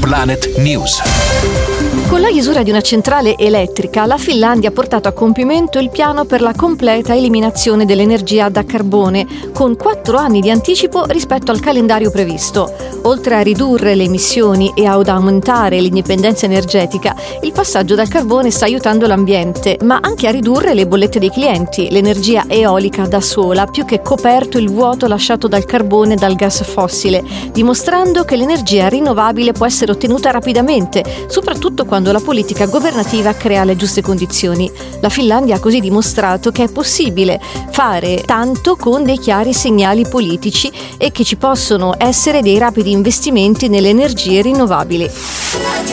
Planet News. Con la chiusura di una centrale elettrica, la Finlandia ha portato a compimento il piano per la completa eliminazione dell'energia da carbone, con 4 anni di anticipo rispetto al calendario previsto. Oltre a ridurre le emissioni e ad aumentare l'indipendenza energetica, il passaggio dal carbone sta aiutando l'ambiente, ma anche a ridurre le bollette dei clienti. L'energia eolica da sola ha più che coperto il vuoto lasciato dal carbone e dal gas fossile, dimostrando che l'energia rinnovabile può essere ottenuta rapidamente, soprattutto quando la politica governativa crea le giuste condizioni. La Finlandia ha così dimostrato che è possibile fare tanto con dei chiari segnali politici e che ci possono essere dei rapidi investimenti nelle energie rinnovabili.